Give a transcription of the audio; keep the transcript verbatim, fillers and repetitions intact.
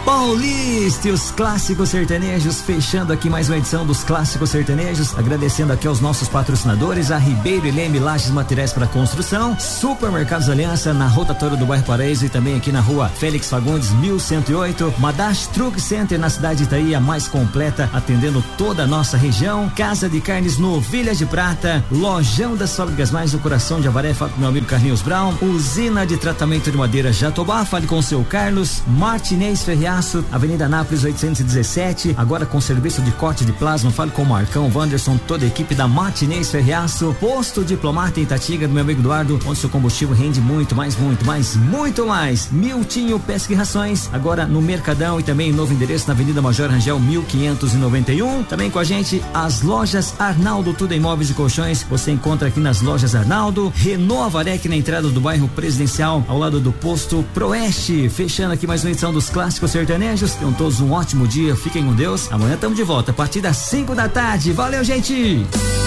Paulista e os clássicos sertanejos, fechando aqui mais uma edição dos clássicos sertanejos, agradecendo aqui aos nossos patrocinadores, a Ribeiro e Leme Lages Materiais para Construção, Supermercados Aliança na rotatória do bairro Paraíso e também aqui na rua Félix Fagundes mil cento e oito, Madash Truck Center na cidade de Itaí, a mais completa, atendendo toda a nossa região, Casa de Carnes Novilha de Prata, Lojão das Fábricas Mais no coração de Avaré, fala com meu amigo Carlinhos Brown, Usina de Tratamento de Madeira Jatobá, fale com o seu Carlos, Martinez Ferreira, Avenida Nápoles oitocentos e dezessete, agora com serviço de corte de plasma, fale com o Marcão, Wanderson, toda a equipe da Martinez Ferreaço, Posto Diplomata em Itatiga, do meu amigo Eduardo, onde seu combustível rende muito mais, muito mais, muito mais. Miltinho Pesca e Rações, agora no Mercadão e também novo endereço na Avenida Major Rangel mil quinhentos e noventa e um. Também com a gente as lojas Arnaldo, tudo em móveis e colchões, você encontra aqui nas lojas Arnaldo, Renault Avaré, na entrada do bairro Presidencial, ao lado do posto Proeste. Fechando aqui mais uma edição dos clássicos sertanejos. Tenham todos um ótimo dia, fiquem com Deus. Amanhã estamos de volta a partir das cinco da tarde. Valeu, gente!